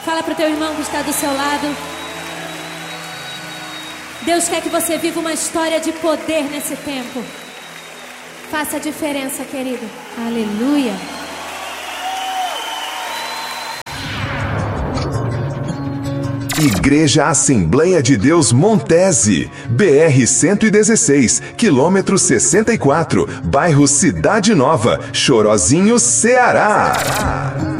Fala para o teu irmão que está do seu lado. Deus quer que você viva uma história de poder nesse tempo. Faça a diferença, querido. Aleluia. Igreja Assembleia de Deus Montese, BR-116, quilômetro 64, bairro Cidade Nova, Chorozinho, Ceará.